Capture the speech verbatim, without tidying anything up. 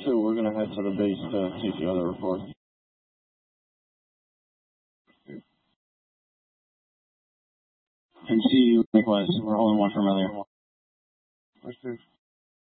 two, we're going to head to the base to take the other reports. And see, likewise, we're holding one from earlier.